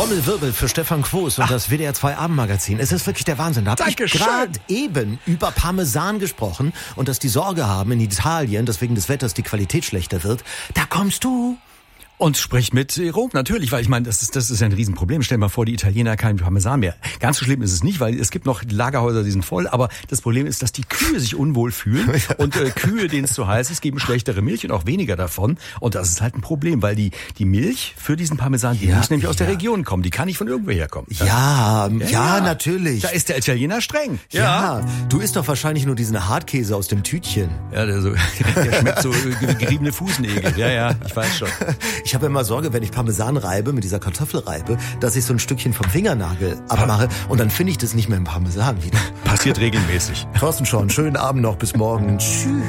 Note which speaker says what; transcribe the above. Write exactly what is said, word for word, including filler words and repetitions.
Speaker 1: Trommelwirbel für Stefan Quos und Ach. das W D R zwei Abendmagazin. Es ist wirklich der Wahnsinn. Da habe ich gerade eben über Parmesan gesprochen und dass die Sorge haben in Italien, dass wegen des Wetters die Qualität schlechter wird. Da kommst du.
Speaker 2: Und spricht mit Rom, natürlich, weil ich meine, das ist, das ist ja ein Riesenproblem. Stell dir mal vor, die Italiener keinen Parmesan mehr. Ganz so schlimm ist es nicht, weil es gibt noch Lagerhäuser, die sind voll, aber das Problem ist, dass die Kühe sich unwohl fühlen und äh, Kühe, denen es zu heiß ist, geben schlechtere Milch und auch weniger davon. Und das ist halt ein Problem, weil die die Milch für diesen Parmesan, die ja, muss nämlich aus ja. der Region kommen, die kann nicht von irgendwo herkommen.
Speaker 1: Ja, ja, ja, ja, natürlich.
Speaker 2: Da ist der Italiener streng.
Speaker 1: Ja. ja, du isst doch wahrscheinlich nur diesen Hartkäse aus dem Tütchen.
Speaker 2: Ja, der, so, der schmeckt so wie geriebene Fußnägel. Ja, ja, ich weiß schon.
Speaker 1: Ich habe immer Sorge, wenn ich Parmesan reibe, mit dieser Kartoffelreibe, dass ich so ein Stückchen vom Fingernagel abmache und dann finde ich das nicht mehr im Parmesan wieder.
Speaker 2: Passiert regelmäßig.
Speaker 1: Thorsten Schorn, schönen Abend noch, bis morgen. Tschüss.